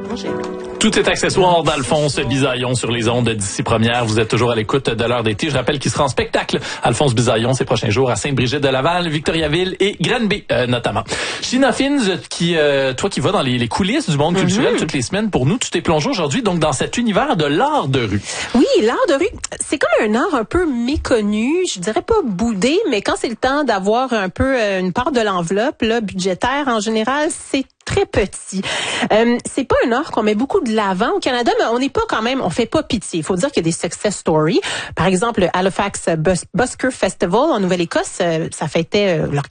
manger. Tout est accessoire d'Alphonse Bisaillon sur les ondes d'ici première. Vous êtes toujours à l'écoute de l'heure d'été. Je rappelle qu'il sera en spectacle, Alphonse Bisaillon, ces prochains jours à Sainte-Brigitte-de-Laval, Victoriaville et Granby, notamment. Sheena Fins, toi qui vas dans les coulisses du monde culturel toutes les semaines, pour nous, tu t'es plongé aujourd'hui donc dans cet univers de l'art de rue. Oui, l'art de rue, c'est comme un art un peu méconnu, je dirais pas boudé, mais quand c'est le temps d'avoir un peu une part de l'enveloppe là, budgétaire, en général, c'est très petit. C'est pas un art qu'on met beaucoup de l'avant au Canada, mais on n'est pas quand même, on fait pas pitié. Il faut dire qu'il y a des success stories. Par exemple, le Halifax Busker Festival en Nouvelle-Écosse, ça fêtait leur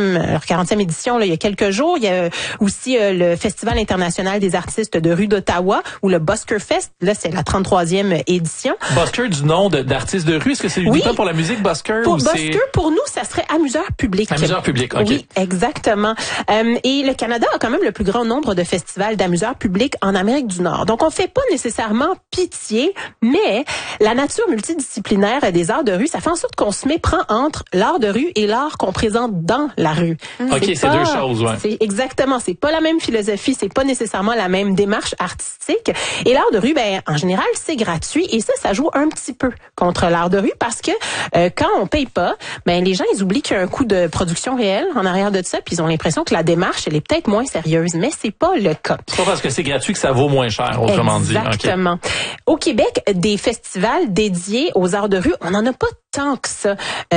40e édition là, il y a quelques jours. Il y a aussi le Festival international des artistes de rue d'Ottawa ou le Busker Fest. Là, c'est la 33e édition. Busker du nom d'artiste de rue, est-ce que c'est uniquement pour la musique Busker? Pour Busker, pour nous, ça serait amuseur public. Amuseur public, OK. Oui, exactement. Et le Canada a quand même le plus grand nombre de festivals d'amuseurs publics en Amérique du Nord. Donc, on fait pas nécessairement pitié, mais la nature multidisciplinaire des arts de rue, ça fait en sorte qu'on se méprend entre l'art de rue et l'art qu'on présente dans la rue. OK, c'est deux choses, ouais. C'est exactement, c'est pas la même philosophie, c'est pas nécessairement la même démarche artistique. Et l'art de rue, ben, en général, c'est gratuit et ça joue un petit peu contre l'art de rue parce que quand on paye pas, ben, les gens, ils oublient qu'il y a un coût de production réel en arrière de ça, puis ils ont l'impression que la démarche, elle est peut-être moins sérieuse. Mais c'est pas le cas. C'est pas parce que c'est gratuit que ça vaut moins cher, autrement dit. Exactement. Okay. Au Québec, des festivals dédiés aux arts de rue, on n'en a pas tant que ça.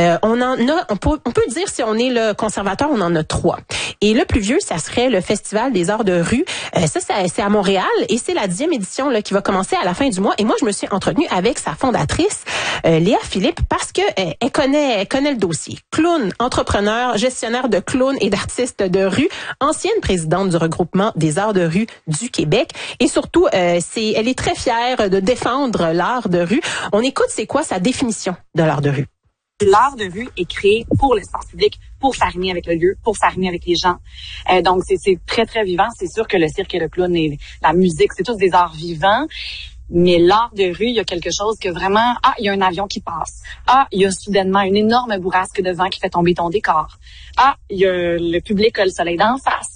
On peut dire, si on est le conservateur, on en a 3. Et le plus vieux, ça serait le Festival des arts de rue. C'est à Montréal et c'est la 10e édition là, qui va commencer à la fin du mois. Et moi, je me suis entretenue avec sa fondatrice, Léa Philippe, parce que elle connaît le dossier. Clown, entrepreneur, gestionnaire de clowns et d'artistes de rue, ancienne présidente du regroupement des arts de rue du Québec. Et surtout, elle est très fière de défendre l'art de rue. On écoute, c'est quoi sa définition de l'art de rue? L'art de rue est créé pour l'espace public, pour faire venir avec le lieu, pour faire venir avec les gens. Donc, c'est très, très vivant. C'est sûr que le cirque et le clown et la musique, c'est tous des arts vivants. Mais l'art de rue, il y a quelque chose que vraiment, il y a un avion qui passe. Il y a soudainement une énorme bourrasque de vent qui fait tomber ton décor. Il y a le public a le soleil d'en face.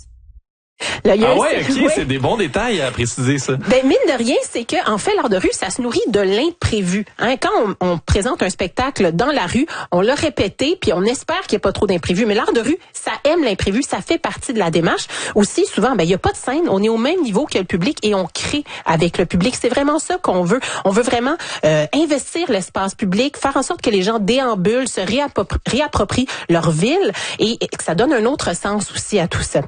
C'est des bons détails à préciser, ça. Ben, mine de rien, c'est que, en fait, l'art de rue, ça se nourrit de l'imprévu. Quand on présente un spectacle dans la rue, on l'a répété, puis on espère qu'il n'y a pas trop d'imprévu. Mais l'art de rue, ça aime l'imprévu, ça fait partie de la démarche. Aussi, souvent, il n'y a pas de scène, on est au même niveau que le public et on crée avec le public. C'est vraiment ça qu'on veut. On veut vraiment investir l'espace public, faire en sorte que les gens déambulent, se réapproprient leur ville et que ça donne un autre sens aussi à tout ça.